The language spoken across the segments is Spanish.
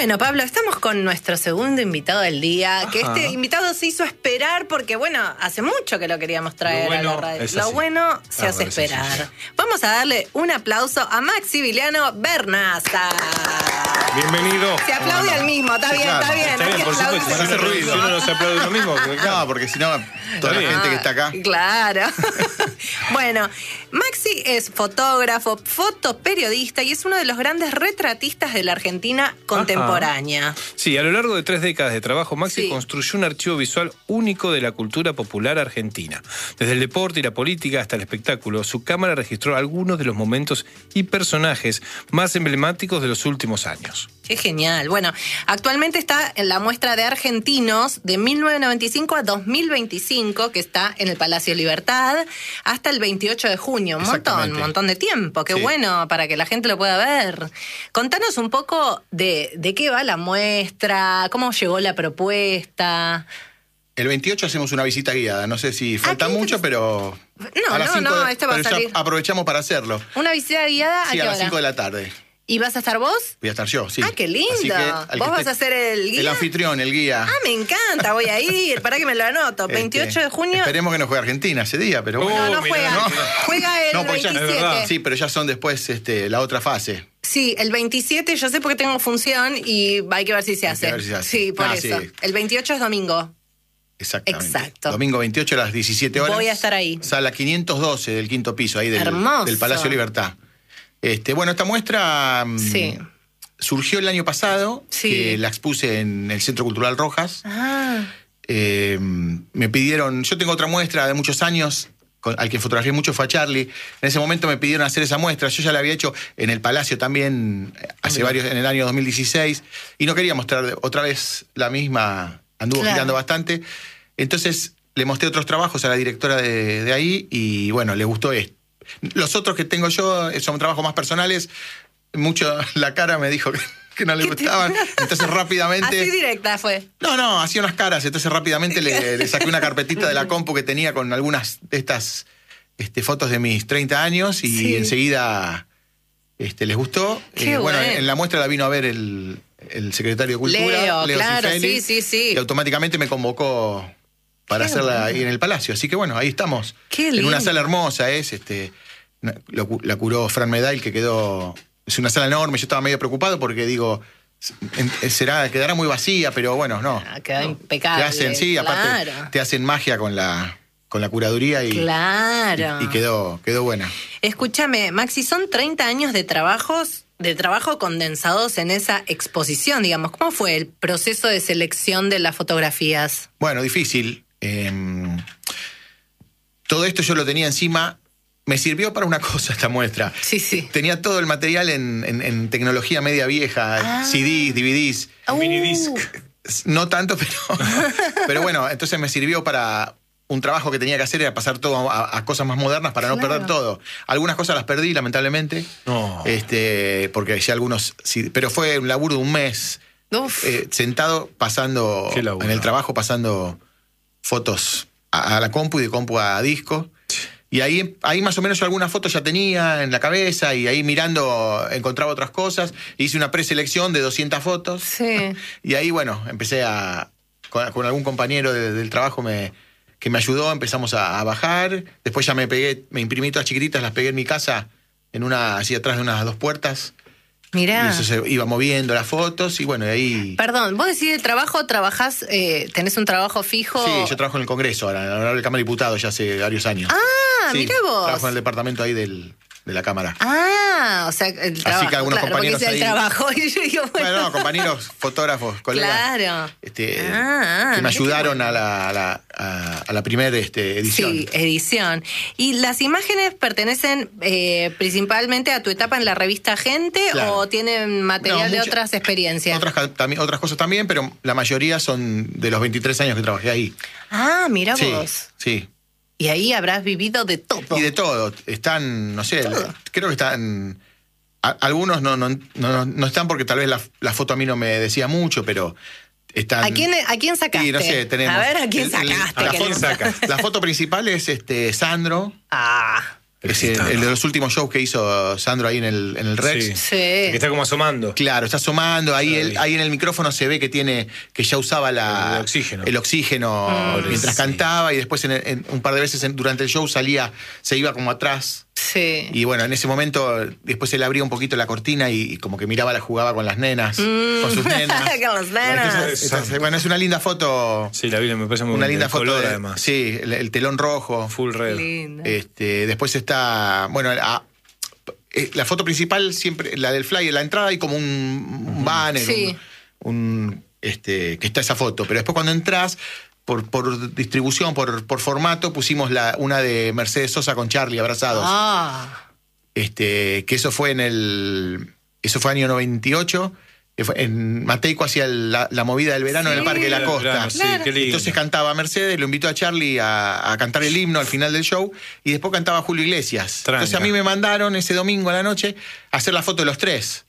Bueno, Pablo, estamos con nuestro segundo invitado del día, que este invitado se hizo esperar porque, bueno, hace mucho que lo queríamos traer a la radio. Lo bueno se hace esperar. Vamos a darle un aplauso a Maximiliano Vernaza. Bienvenido. Se aplaude al mismo, está bien, está bien. Está bien, por supuesto, si hace ruido. Si uno no se aplaude lo mismo. No, porque si no, toda la gente que está acá. Claro. Bueno, Maxi es fotógrafo, fotoperiodista y es uno de los grandes retratistas de la Argentina contemporánea. Sí, a lo largo de 3 décadas de trabajo, Maxi construyó un archivo visual único de la cultura popular argentina. Desde el deporte y la política hasta el espectáculo, su cámara registró algunos de los momentos y personajes más emblemáticos de los últimos años. Qué genial. Bueno, actualmente está en la muestra de argentinos de 1995 a 2025, que está en el Palacio Libertad, hasta el 28 de junio. Un montón de tiempo. Qué bueno para que la gente lo pueda ver. Contanos un poco de qué va la muestra, cómo llegó la propuesta. El 28 hacemos una visita guiada. No sé si falta mucho, pero... No, esto va a salir. Aprovechamos para hacerlo. ¿Una visita guiada a qué hora? A las 5 de la tarde. ¿Y vas a estar vos? Voy a estar yo, sí. Ah, qué lindo. ¿Vos vas a ser el guía? El anfitrión, el guía. Ah, me encanta, voy a ir. Pará que me lo anoto. 28 de junio. Esperemos que no juegue Argentina ese día, pero bueno. No juega. No. Juega el 27. Sí, pero ya son después la otra fase. Sí, el 27 yo sé porque tengo función y hay que ver si se hace. Sí, por eso. Sí. El 28 es domingo. Exactamente. Exacto. Domingo 28 a las 17 horas. Voy a estar ahí. Sala 512 del quinto piso, ahí del Palacio Libertad. Bueno, esta muestra surgió el año pasado, que la expuse en el Centro Cultural Rojas. Me pidieron, yo tengo otra muestra de muchos años, al que fotografié mucho fue a Charlie. En ese momento me pidieron hacer esa muestra. Yo ya la había hecho en el Palacio también, en el año 2016, y no quería mostrar otra vez la misma, anduvo girando bastante. Entonces le mostré otros trabajos a la directora de ahí y bueno, le gustó esto. Los otros que tengo yo son trabajos más personales. Mucho la cara me dijo que no le gustaban. Entonces rápidamente... Así directa fue. No, hacía unas caras. Entonces rápidamente le saqué una carpetita de la compu que tenía con algunas de estas fotos de mis 30 años y enseguida les gustó. Bueno, en la muestra la vino a ver el secretario de Cultura, Leo claro, Cifeli, sí. Y automáticamente me convocó para hacerla ahí en el Palacio. Así que bueno, ahí estamos. En una sala hermosa la curó Fran Medail, que quedó... Es una sala enorme, yo estaba medio preocupado porque digo, quedará muy vacía, pero bueno, no. Queda impecable. Aparte te hacen magia con la curaduría y quedó buena. Escúchame, Maxi, son 30 años de trabajo condensados en esa exposición, digamos. ¿Cómo fue el proceso de selección de las fotografías? Bueno, difícil. Todo esto yo lo tenía encima. Me sirvió para una cosa esta muestra. Sí. Tenía todo el material en tecnología media vieja, CDs, DVDs. Minidisc. No tanto, pero bueno, entonces me sirvió para... Un trabajo que tenía que hacer era pasar todo a cosas más modernas para no perder todo. Algunas cosas las perdí, lamentablemente. No. Porque ya algunos... pero fue un laburo de un mes. Sentado, pasando... En el trabajo, pasando fotos a la compu y de compu a disco. Y ahí más o menos yo algunas fotos ya tenía en la cabeza y ahí mirando encontraba otras cosas. Hice una preselección de 200 fotos. Sí. Y ahí, bueno, empecé con algún compañero del trabajo que me ayudó, empezamos a bajar. Después ya me imprimí todas chiquititas, las pegué en mi casa, así atrás de unas 2 puertas. Mirá. Y eso se iba moviendo las fotos y bueno, y ahí... Perdón, vos decís el trabajo, trabajás, tenés un trabajo fijo... Sí, yo trabajo en el Congreso, ahora, en la Cámara de Diputados ya hace varios años. Ah, mirá vos. Trabajo en el departamento ahí de la Cámara. O sea, el trabajo. Así que algunos compañeros porque ahí... el trabajo. Y yo digo, bueno, compañeros, fotógrafos, colegas. Claro. Que me ayudaron a la primera edición. Sí, edición. ¿Y las imágenes pertenecen principalmente a tu etapa en la revista Gente o tienen material de otras experiencias? Otras cosas también, pero la mayoría son de los 23 años que trabajé ahí. Ah, mira vos. Sí. Y ahí habrás vivido de todo. Y de todo. Están, no sé, creo que están... Algunos no están porque tal vez la foto a mí no me decía mucho, pero están... ¿A quién sacaste? Sí, no sé, tenemos... A ver, ¿a quién sacaste? La foto principal es Sandro. Es el de los últimos shows que hizo Sandro ahí en el Rex. Sí. Que está como asomando. Claro, está asomando. Ahí en el micrófono se ve que ya usaba el oxígeno mientras cantaba, y después en un par de veces durante el show se iba como atrás. Sí. Y bueno, en ese momento después él abría un poquito la cortina y como que jugaba con las nenas, con sus nenas. Con las nenas. Entonces, bueno, es una linda foto. Sí, la vi, me parece muy una linda foto color, además. Sí, el telón rojo. Full red. Linda. Después está, bueno, la foto principal siempre, la del flyer, la entrada hay como un banner, Sí. que está esa foto, pero después cuando entras por distribución, por formato, pusimos una de Mercedes Sosa con Charlie abrazados. Que eso fue año 98. Que fue en Mateico hacía la movida del verano en el Parque de la Costa. Sí, qué lindo. Entonces cantaba Mercedes, lo invitó a Charlie a cantar el himno al final del show, y después cantaba Julio Iglesias. Tranca. Entonces a mí me mandaron ese domingo a la noche a hacer la foto de los tres.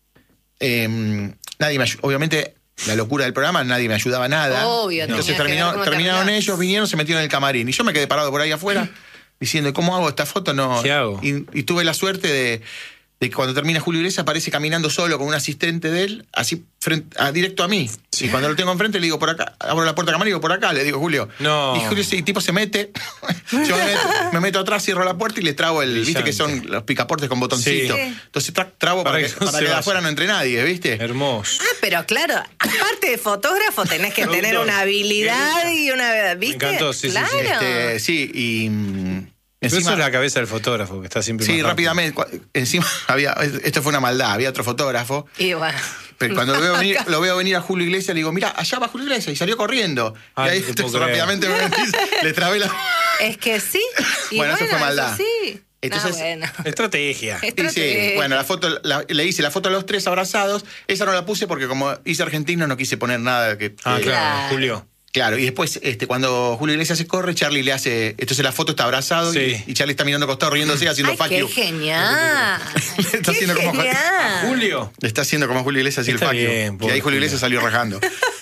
Obviamente, la locura del programa, nadie me ayudaba nada. Obvio, entonces tenías que ver cómo terminaron terminás. ellos, vinieron, se metieron en el camarín. Y yo me quedé parado por ahí afuera diciendo, ¿cómo hago esta foto? No. ¿Qué hago? Y tuve la suerte de que cuando termina Julio Iglesias aparece caminando solo con un asistente de él, así directo a mí. Sí. Y cuando lo tengo enfrente le digo, por acá, abro la puerta del camarín y digo, por acá, le digo, Julio. No. Y Julio, el tipo se mete, yo me meto atrás, cierro la puerta y le trabo viste que son los picaportes con botoncito. Sí. Entonces trabo para que de afuera no entre nadie, ¿viste? Hermoso. Pero claro, aparte de fotógrafo tenés que tener una habilidad y una, ¿viste? Me encantó, sí, claro. Sí, y Pero eso es la cabeza del fotógrafo, que está siempre Sí, más rápidamente. Encima esto fue una maldad, había otro fotógrafo. Y bueno. Pero cuando lo veo venir a Julio Iglesias, le digo, mira, allá va Julio Iglesias, y salió corriendo. Ay, y ahí no puedo creer. rápidamente le trabé la... Es que sí. Y Bueno, eso fue maldad. eso sí. Entonces, bueno. Estrategia. Sí, bueno, la foto, le hice la foto a los tres abrazados. Esa no la puse porque como hice argentino no quise poner nada que... Claro, Julio. Claro, y después cuando Julio Iglesias se corre, Charlie le hace... Entonces la foto está abrazado y Charlie está mirando costado, riéndose, haciendo fuck you. ¡Qué genial! Le está haciendo como Julio. Le está haciendo como Julio Iglesias y el Está fuck you. bien, Y ahí Julio Iglesias salió rajando.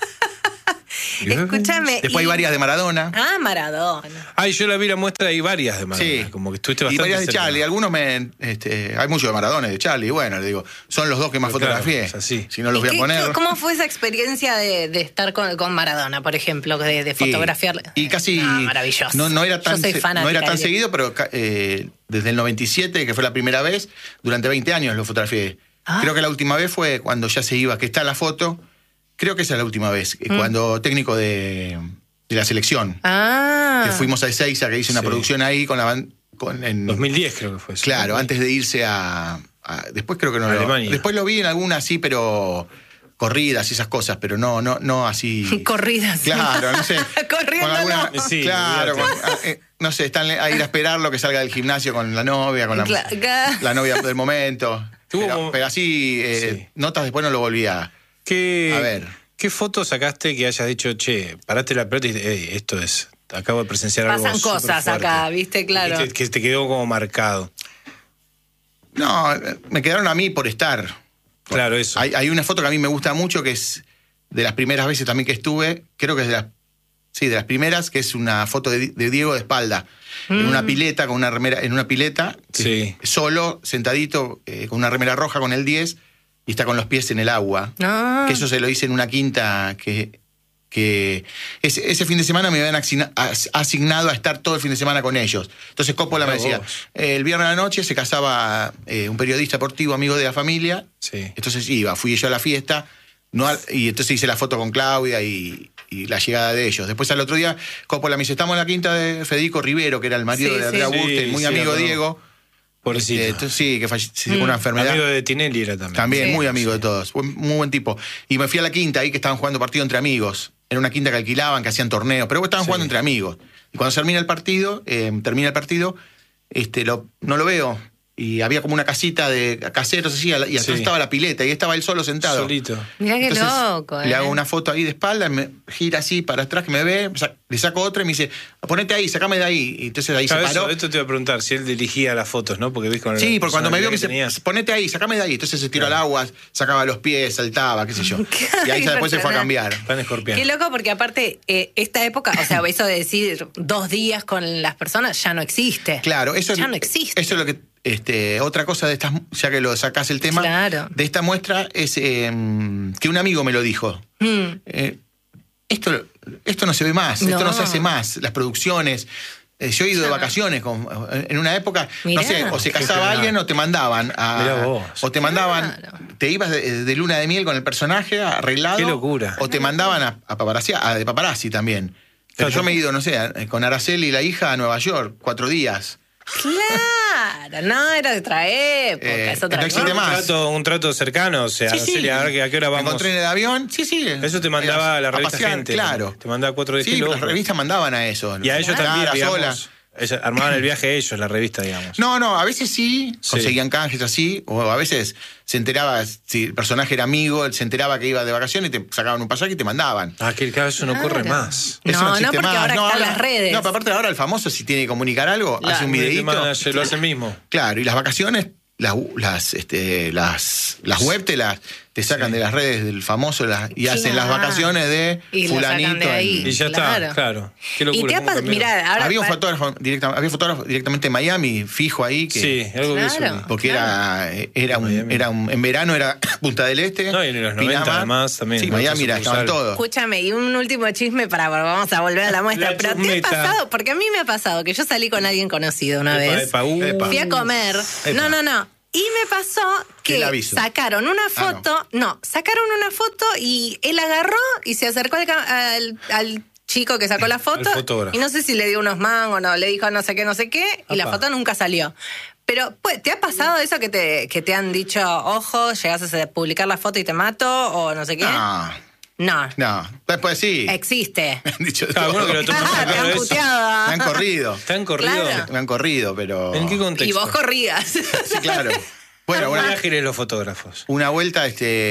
Escúchame. Después hay varias de Maradona. Maradona. Ay, yo la vi la muestra, hay varias de Maradona. Sí. Como que estuviste Y bastante varias de cerca. Charlie. Algunos hay muchos de Maradona y de Charlie. Bueno, le digo, son los dos que más Pero claro, fotografié. es así. Si no los voy a poner. ¿Cómo fue esa experiencia de estar con Maradona, por ejemplo, de fotografiarle? Y casi. Maravilloso. No era tan, Yo soy fanática seguido, pero desde el 97, que fue la primera vez, durante 20 años lo fotografié. Creo que la última vez fue cuando ya se iba, que está la foto. Creo que esa es la última vez, cuando técnico de la selección. Que fuimos a Ezeiza, que hice una producción ahí con la banda. En 2010 creo que fue eso. Claro, antes de irse después creo que no Alemania. Después lo vi en alguna así, pero corridas y esas cosas, pero no así. Corridas. Claro, no sé. Corriendo no. Sí, claro, no sé, están a ir a esperarlo que salga del gimnasio con la novia, con la novia del momento. Pero así, notas después no lo volví a ver. ¿Qué foto sacaste que hayas dicho, che, paraste la pelota y esto es, acabo de presenciar algo Pasan cosas superfuerte? acá, ¿viste? Claro. Que te quedó como marcado. No, me quedaron a mí por estar. Claro, eso. Hay una foto que a mí me gusta mucho, que es de las primeras veces también que estuve, creo que es de las primeras, que es una foto de Diego de espalda, en una pileta, con una remera, en una pileta, solo, sentadito, con una remera roja con el 10, y está con los pies en el agua. Que eso se lo hice en una quinta que ese fin de semana me habían asignado a estar todo el fin de semana con ellos. Entonces Coppola me decía, el viernes a la noche se casaba un periodista deportivo, amigo de la familia, entonces fui yo a la fiesta, y entonces hice la foto con Claudia y la llegada de ellos. Después al otro día Coppola me dice, estamos en la quinta de Federico Rivero, que era el marido de Andrea Bursten, muy amigo de Diego. Pobrecito. Entonces, que falleció con una enfermedad. Amigo de Tinelli era también. También, muy amigo de todos. Muy buen tipo. Y me fui a la quinta ahí, que estaban jugando partido entre amigos. Era una quinta que alquilaban, que hacían torneos, pero estaban jugando entre amigos. Y cuando termina el partido, no lo veo. y había como una casita de caseros así, y atrás estaba la pileta, y estaba él solo sentado. Solito. Mirá qué loco, Le hago una foto ahí de espalda, me gira así para atrás, que me ve, le saco otra y me dice, ponete ahí, sacame de ahí. Y entonces ahí se paró. Esto te iba a preguntar, si él dirigía las fotos, ¿no? Porque ves con sí, porque cuando me vio me dice, ponete ahí, sacame de ahí. Entonces se tiró al agua, sacaba los pies, saltaba, qué sé yo. Y ahí después se fue a cambiar. Tan escorpión. Qué loco, porque aparte, esta época, o sea, eso de decir 2 días con las personas ya no existe. Claro, eso ya no existe. Eso es lo que... otra cosa de estas, ya que lo sacás el tema, de esta muestra es que un amigo me lo dijo. Esto no se ve más, esto no se hace más, las producciones. Yo he ido de vacaciones en una época, no sé, o se casaba alguien o te mandaban o te mandaban, te ibas de luna de miel con el personaje arreglado. Qué locura. O te mandaban de paparazzi también. Pero yo me he ido, no sé, con Araceli y la hija a Nueva York, 4 días. Claro, no, era de otra época, es otra no existe más. Un trato cercano, o sea, sí. A ver a qué hora vamos. Me encontré en el avión, sí. Eso te mandaba a la revista pasear, Gente. Claro. Te mandaba 4 días. Sí, las revistas mandaban a eso. Y a ellos también, digamos, armaban el viaje ellos, la revista, digamos. No, a veces sí, conseguían canjes así, o a veces se enteraba, si el personaje era amigo, él se enteraba que iba de vacaciones y te sacaban un pasaje y te mandaban. Que eso no corre más. Eso no existe porque más. ahora están las redes. No, pero aparte ahora el famoso, si tiene que comunicar algo, hace un videíto. Lo hace mismo. Claro, y las vacaciones, las web te sacan de las redes del famoso y hacen las vacaciones de fulanito. De ahí. Y ya está, claro. Qué locura. Y te mirá, ahora había un fotógrafo directamente en Miami, fijo ahí. Que, algo que porque en verano era Punta del Este. No, y en los 90 además también. Sí, Miami estaban todos. Escúchame, y un último chisme vamos a volver a la muestra. Pero ¿te ha pasado? Porque a mí me ha pasado que yo salí con alguien conocido una vez. Fui a comer. No. Y me pasó que sacaron una foto, sacaron una foto y él agarró y se acercó al chico que sacó la foto y no sé si le dio unos mangos, le dijo no sé qué, y la foto nunca salió. Pero, pues, ¿te ha pasado eso que te han dicho, ojo, llegas a publicar la foto y te mato o no sé qué? No. Después sí. Existe. Me han dicho te han puteado. Me han corrido. ¿Te han corrido? Claro. Me han corrido, pero... ¿En qué contexto? Y vos corrías. Sí, claro. Bueno, ¿cómo ágiles los fotógrafos? Una vuelta,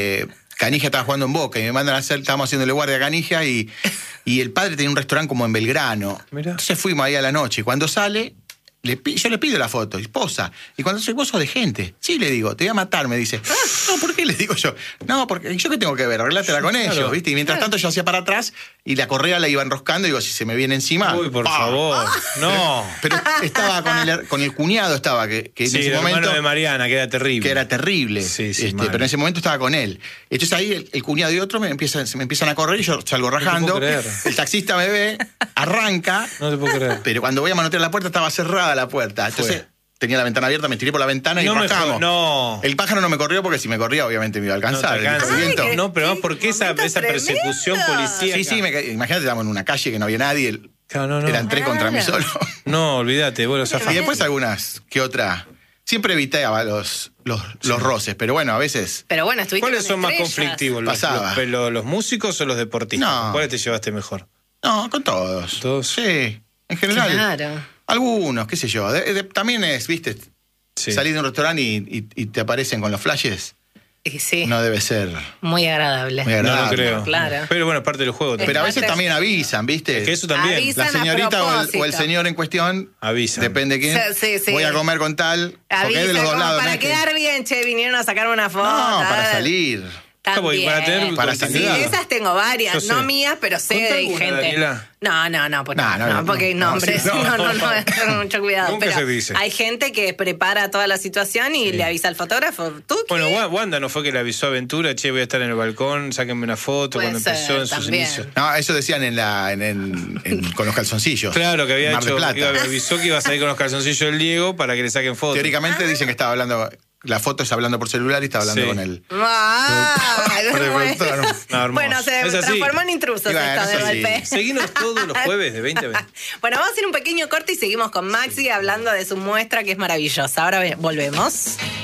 Canija estaba jugando en Boca y me mandan a hacer, estábamos haciéndole guardia a Canija y el padre tenía un restaurante como en Belgrano. Mirá. Entonces fuimos ahí a la noche y cuando sale... yo le pido la foto, y posa. Y cuando soy vos sos de gente. Sí, le digo, te voy a matar, me dice. No, ¿por qué? Le digo yo. No, porque yo qué tengo que ver, arreglátela con ellos, ¿viste? Y mientras tanto yo hacía para atrás y la correa la iba enroscando y digo, si se me viene encima. Uy, por favor. No. Pero estaba con el cuñado, que en ese momento. El hermano de Mariana, que era terrible. Que era terrible. Sí, pero en ese momento estaba con él. Entonces ahí el cuñado y otro se me empiezan a correr y yo salgo rajando. El taxista me ve, arranca. No te puedo creer. Pero cuando voy a manotear la puerta estaba cerrada la puerta. Entonces tenía la ventana abierta, me tiré por la ventana y rajamos. El pájaro no me corrió porque si me corría obviamente me iba a alcanzar. No, pero ¿por qué esa persecución policíaca? Sí, imagínate, estábamos en una calle que no había nadie. Eran 3 contra mí solo. No, olvídate, vos lo zafás. Y después algunas que otra. Siempre evitaba los roces, pero bueno, a veces... Pero bueno, ¿cuáles son más conflictivos? ¿Los músicos o los deportistas? No. ¿Cuáles te llevaste mejor? No, con todos. ¿Todos? Sí, en general. Claro. Algunos, qué sé yo. También es, viste, salir de un restaurante y te aparecen con los flashes. Sí. No debe ser muy agradable. No creo. Claro. Pero bueno, es parte del juego. Pero a veces también avisan, ¿viste? Es que eso también. Avisan la señorita o el señor en cuestión avisan. Depende de quién. Sí. Voy a comer con tal. Avisan, porque es de los dos lados. Para quedar bien, vinieron a sacar una foto. No, para salir. También. Para salir. Sí, esas tengo varias, no mías, pero sé de gente. Daniela. No, porque nombres. No, mucho cuidado. Nunca pero se dice. Hay gente que prepara toda la situación y le avisa al fotógrafo. Bueno, Wanda no fue que le avisó a Ventura, voy a estar en el balcón, sáquenme una foto cuando empezó en sus inicios. No, eso decían con los calzoncillos. Claro, que había hecho, avisó que iba a salir con los calzoncillos del Diego para que le saquen fotos. Teóricamente dicen que estaba hablando. La foto es hablando por celular y está hablando con él. Bueno, se transformó en intrusos esto de golpe. Seguimos todos los jueves de 20 a 20. Bueno, vamos a hacer un pequeño corte y seguimos con Maxi hablando de su muestra que es maravillosa. Ahora volvemos.